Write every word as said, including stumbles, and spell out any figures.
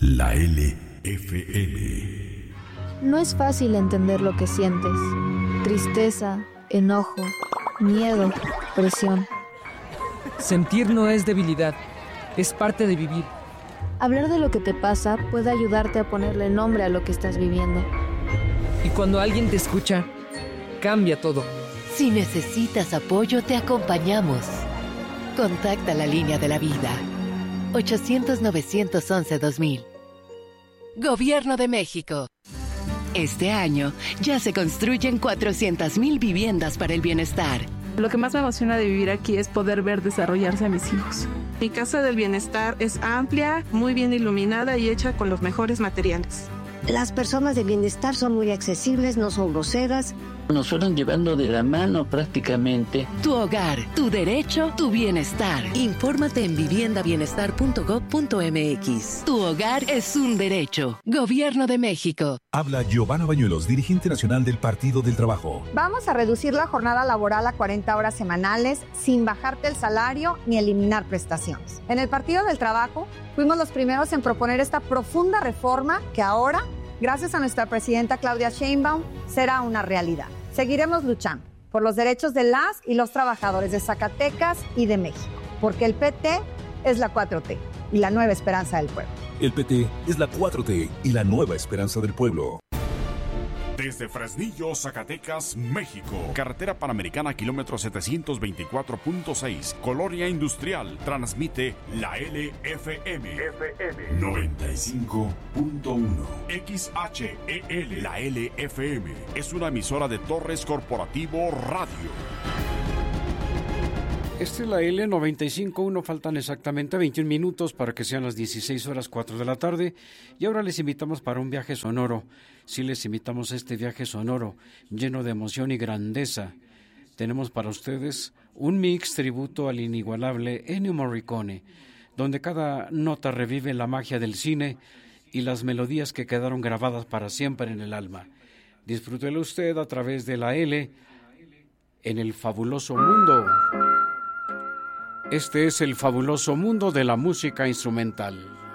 La L F M. No es fácil entender lo que sientes. Tristeza, enojo, miedo, presión. Sentir no es debilidad, es parte de vivir. Hablar de lo que te pasa puede ayudarte a ponerle nombre a lo que estás viviendo. Y cuando alguien te escucha, cambia todo. Si necesitas apoyo, te acompañamos. Contacta la línea de la vida. ochocientos, novecientos once, dos mil. Gobierno de México. Este año ya se construyen cuatrocientas mil viviendas para el bienestar. Lo que más me emociona de vivir aquí es poder ver desarrollarse a mis hijos. Mi casa del bienestar es amplia, muy bien iluminada y hecha con los mejores materiales. Las personas de bienestar son muy accesibles, no son groseras. Nos fueron llevando de la mano prácticamente. Tu hogar, tu derecho, tu bienestar. Infórmate en vivienda bienestar punto gob punto eme equis. Tu hogar es un derecho. Gobierno de México. Habla Giovanna Bañuelos, dirigente nacional del Partido del Trabajo. Vamos a reducir la jornada laboral a cuarenta horas semanales sin bajarte el salario ni eliminar prestaciones. En el Partido del Trabajo fuimos los primeros en proponer esta profunda reforma que ahora, gracias a nuestra presidenta Claudia Sheinbaum, será una realidad. Seguiremos luchando por los derechos de las y los trabajadores de Zacatecas y de México, porque el P T es la cuatro T y la nueva esperanza del pueblo. El P T es la cuatro T y la nueva esperanza del pueblo. Desde Fresnillo, Zacatecas, México. Carretera Panamericana, kilómetro setecientos veinticuatro punto seis. Colonia Industrial. Transmite la L F M. F M noventa y cinco punto uno. X H E L. La L F M es una emisora de Torres Corporativo Radio. Esta es la L noventa y cinco punto uno, faltan exactamente veintiún minutos para que sean las dieciséis horas cuatro de la tarde y ahora les invitamos para un viaje sonoro. Sí, les invitamos a este viaje sonoro lleno de emoción y grandeza. Tenemos para ustedes un mix tributo al inigualable Ennio Morricone, donde cada nota revive la magia del cine y las melodías que quedaron grabadas para siempre en el alma. Disfrútelo usted a través de la L en el fabuloso mundo. Este es el fabuloso mundo de la música instrumental.